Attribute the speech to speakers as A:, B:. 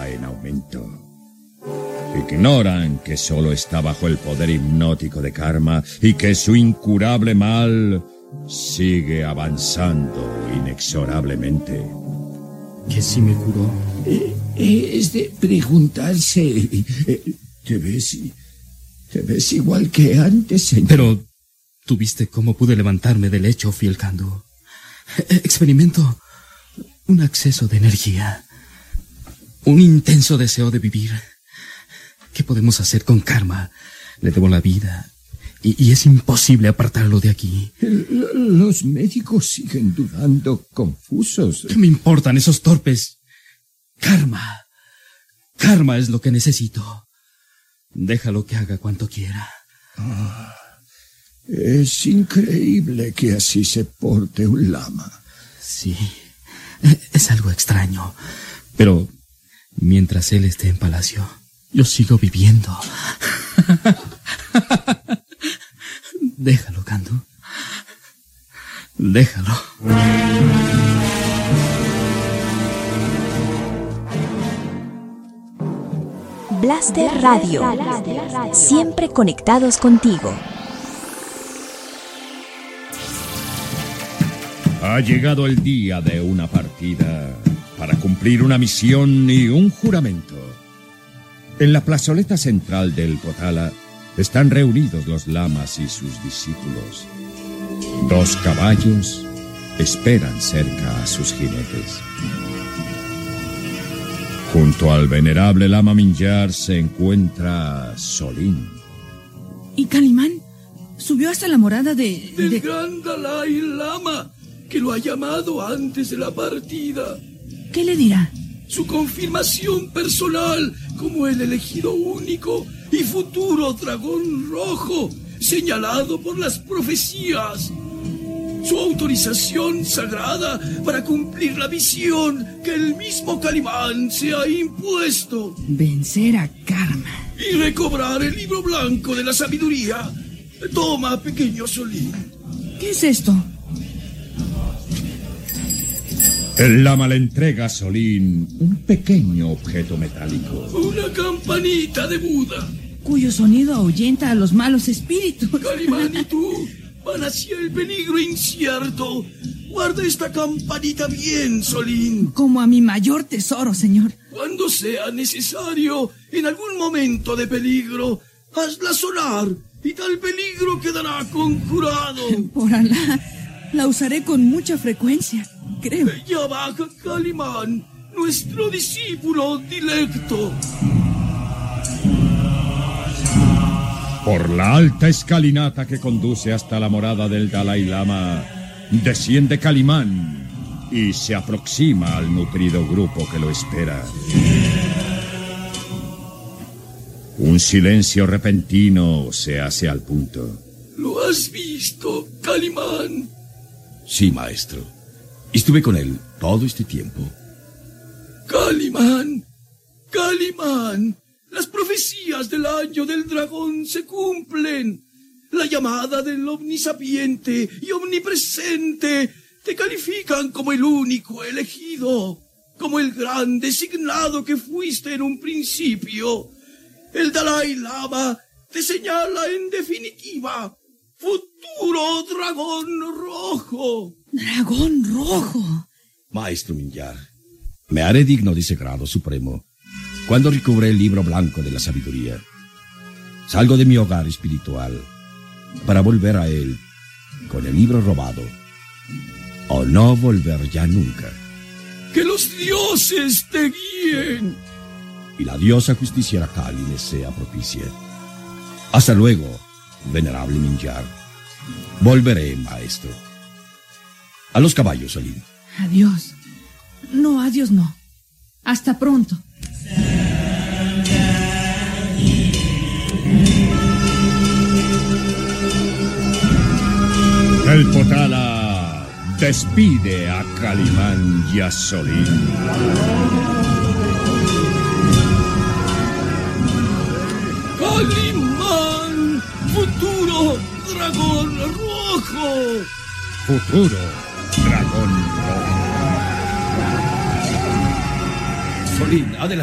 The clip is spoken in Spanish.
A: va en aumento. Ignoran que solo está bajo el poder hipnótico de Karma y que su incurable mal sigue avanzando inexorablemente.
B: ¿Que si me curó?
C: Es de preguntarse. ¿Te ves igual que antes, señor?
B: Pero tú viste cómo pude levantarme del lecho, fiel Kandu. Experimento un acceso de energía, un intenso deseo de vivir. ¿Qué podemos hacer con Karma? Le debo la vida y es imposible apartarlo de aquí.
C: Los médicos siguen dudando, confusos.
B: ¿Qué me importan esos torpes? Karma es lo que necesito. Déjalo que haga cuanto quiera.
C: Es increíble que así se porte un lama.
B: Sí, es algo extraño. Pero mientras él esté en palacio, yo sigo viviendo. Déjalo, Kandu. Déjalo.
D: Blaster Radio. Siempre conectados contigo.
A: Ha llegado el día de una partida para cumplir una misión y un juramento. En la plazoleta central del Potala están reunidos los lamas y sus discípulos. 2 caballos esperan cerca a sus jinetes. Junto al venerable lama Mingyar se encuentra Solín.
E: ¿Y Calimán? Subió hasta la morada
F: del gran Dalai Lama, que lo ha llamado antes de la partida.
E: ¿Qué le dirá?
F: Su confirmación personal como el elegido único y futuro dragón rojo, señalado por las profecías. Su autorización sagrada para cumplir la misión que el mismo Calimán se ha impuesto.
E: Vencer a Karma.
F: Y recobrar el libro blanco de la sabiduría. Toma, pequeño Solín.
E: ¿Qué es esto?
A: El lama le entrega a Solín un pequeño objeto metálico.
F: Una campanita de Buda.
E: Cuyo sonido ahuyenta a los malos espíritus.
F: Calimán y tú van hacia el peligro incierto. Guarda esta campanita bien, Solín.
E: Como a mi mayor tesoro, señor.
F: Cuando sea necesario, en algún momento de peligro, hazla sonar y tal peligro quedará conjurado.
E: Por Alá, la usaré con mucha frecuencia, creo.
F: Ya baja, Calimán, nuestro discípulo dilecto.
A: Por la alta escalinata que conduce hasta la morada del Dalai Lama, desciende Calimán y se aproxima al nutrido grupo que lo espera. Un silencio repentino se hace al punto.
F: ¿Lo has visto, Calimán?
G: Sí, maestro. Estuve con él todo este tiempo.
F: Calimán, Calimán. Las profecías del año del dragón se cumplen. La llamada del omnisapiente y omnipresente te califican como el único elegido, como el gran designado que fuiste en un principio. El Dalai Lama te señala en definitiva, futuro dragón rojo.
E: ¿Dragón rojo?
G: Maestro Mingyar, me haré digno de ese grado supremo cuando recobré el libro blanco de la sabiduría. Salgo de mi hogar espiritual para volver a él con el libro robado, o no volver ya nunca.
F: ¡Que los dioses te guíen!
G: Y la diosa justiciera Kali les sea propicia. Hasta luego, venerable Mingyar. Volveré, maestro. A los caballos, Solín.
E: Adiós. No, adiós no. Hasta pronto.
A: El Potala despide a Calimán y a Solín.
F: Calimán, futuro dragón rojo.
A: Futuro dragón rojo.
G: Solín, adelante.